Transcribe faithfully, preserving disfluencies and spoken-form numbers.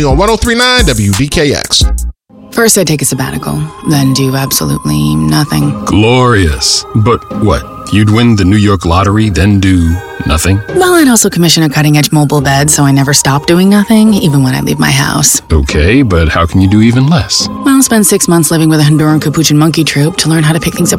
On one oh three point nine W D K X. First, I take a sabbatical, then do absolutely nothing. Glorious. But what? You'd win the New York lottery, then do nothing? Well, I'd also commission a cutting-edge mobile bed, so I never stop doing nothing, even when I leave my house. Okay, but how can you do even less? Well, spend six months living with a Honduran capuchin monkey troupe to learn how to pick things apart.